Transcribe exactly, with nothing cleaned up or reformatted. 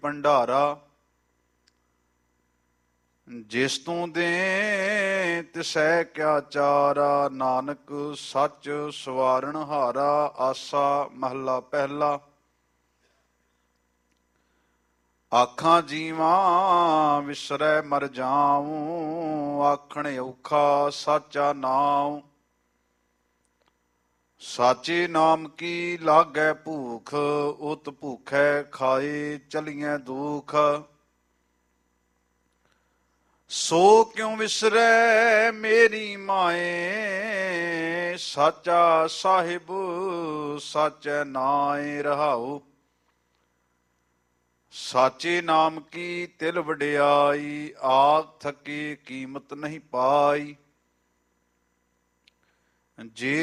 ਭੰਡਾਰਾ। ਜਿਸ ਤੂੰ ਦੇ ਤਿਸੈ ਕਿਆ ਚਾਰਾ, ਨਾਨਕ ਸੱਚ ਸਵਾਰਨ ਹਾਰਾ। ਆਸਾ ਮਹੱਲਾ ਪਹਿਲਾ। ਆਖਾਂ ਜੀਵਾਂ ਵਿਸਰੈ ਮਰ ਜਾਊ, ਆਖਣ ਔਖਾ ਸਾਚਾ ਨਾਉ। ਸਾਚੇ ਨਾਮ ਕੀ ਲਾਗੈ ਭੂਖ, ਉਤ ਭੂਖੈ ਖਾਏ ਚਲੀਐ ਦੁਖ। ਸੋ ਕਿਉ ਵਿਸਰੈ ਮੇਰੀ ਮਾਏ, ਸਾਚਾ ਸਾਹਿਬ ਸਾਚੈ ਨਾਏ ਰਹਾਉ। ਸਾਚੇ ਨਾਮ ਕੀ ਤਿਲ ਵਡਿਆਈ, ਆਖ ਥਕੇ ਕੀਮਤ ਨਹੀਂ ਪਾਈ। ਜੇ